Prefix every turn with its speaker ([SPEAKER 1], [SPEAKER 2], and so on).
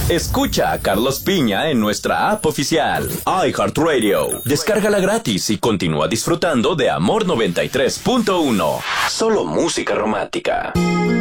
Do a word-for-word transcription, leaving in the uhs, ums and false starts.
[SPEAKER 1] Escucha a Carlos Piña en nuestra app oficial, iHeartRadio. Descárgala gratis y continúa disfrutando de Amor noventa y tres punto uno. Solo música romántica.